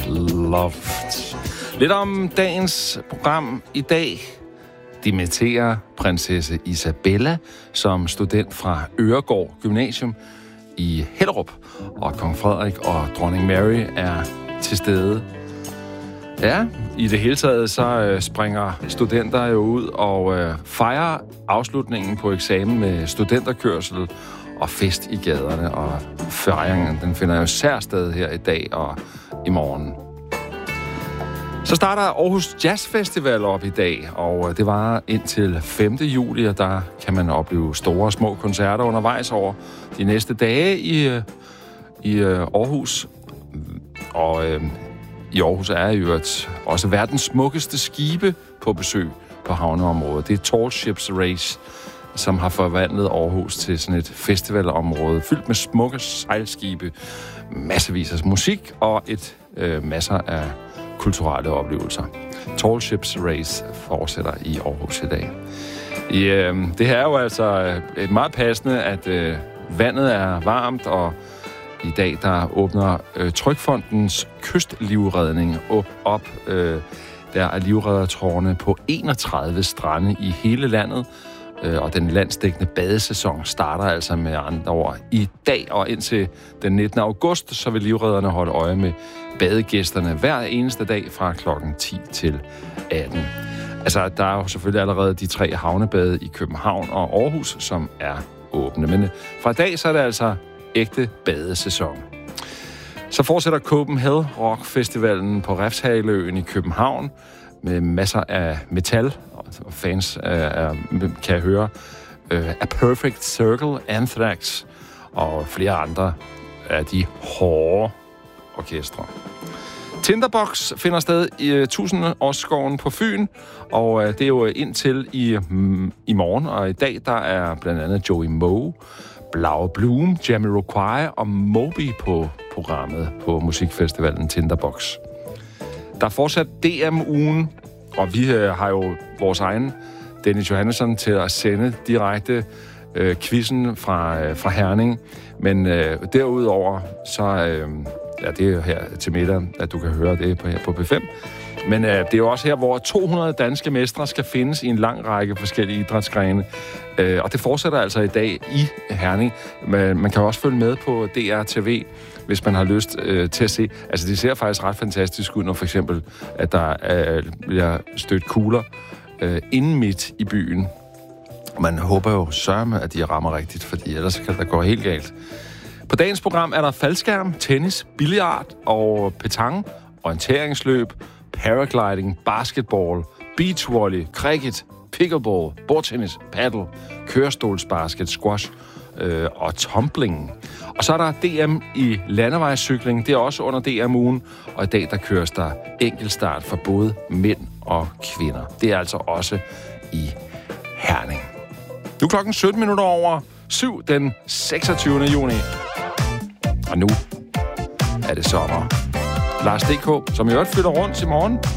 Loft. Lidt om dagens program i dag. Dimitterer prinsesse Isabella som student fra Øregård Gymnasium i Hellerup. Og kong Frederik og dronning Mary er til stede. Ja, i det hele taget så springer studenter jo ud og fejrer afslutningen på eksamen med studenterkørsel og fest i gaderne. Og fejringen, den finder jo særsted her i dag og i morgen. Så starter Aarhus Jazz Festival op i dag, og det var indtil 5. juli, og der kan man opleve store og små koncerter undervejs over de næste dage i Aarhus. Og i Aarhus er jo også verdens smukkeste skibe på besøg på havneområdet. Det er Tall Ships Race, som har forvandlet Aarhus til sådan et festivalområde fyldt med smukke sejlskibe, massevis af musik og masser af kulturelle oplevelser. Tall Ships Race fortsætter i Aarhus i dag. Det her er jo altså et meget passende, at vandet er varmt, og i dag der åbner Trygfondens kystlivredning op. Der er livreddertårne på 31 strande i hele landet, og den landsdækkende badesæson starter altså med andre ord i dag, og indtil den 19. august, så vil livredderne holde øje med badegæsterne hver eneste dag fra klokken 10 til 18. Altså, der er jo selvfølgelig allerede de 3 havnebade i København og Aarhus, som er åbne. Men fra i dag, så er det altså ægte badesæson. Så fortsætter Copenhagen Rock Festivalen på Refshaleøen i København med masser af metal. Og fans kan høre A Perfect Circle, Anthrax og flere andre af de hårde orkestre. Tinderbox finder sted i 1000-årsskoven på Fyn, og det er jo indtil i morgen, og i dag der er blandt andet Joey Moe, Blau Bloom, Jamiroquai og Moby på programmet på musikfestivalen Tinderbox. Der er fortsat DM-ugen, og vi har jo vores egen Dennis Johannesson til at sende direkte quizzen fra Herning. Men derudover, så det er jo her til middag, at du kan høre det på P5. Men det er jo også her, hvor 200 danske mestre skal findes i en lang række forskellige idrætsgrene. Og det fortsætter altså i dag i Herning. Man kan også følge med på DR-TV, hvis man har lyst til at se. Altså, det ser faktisk ret fantastisk ud, når for eksempel, at der bliver stødt kugler inden midt i byen. Man håber jo sørme, at de rammer rigtigt, fordi ellers kan det gå helt galt. På dagens program er der faldskærm, tennis, billard og petanque, orienteringsløb, paragliding, basketball, beachvolley, cricket, pickleball, bordtennis, paddle, kørestolsbasket, squash og tumbling. Og så er der DM i landevejscykling. Det er også under DM-ugen, og i dag der køres der enkeltstart for både mænd og kvinder. Det er altså også i Herning. Nu klokken 7:17 den 26. juni. Og nu er det sommer. Lars D.K., som i øvrigt flytter rundt i morgen.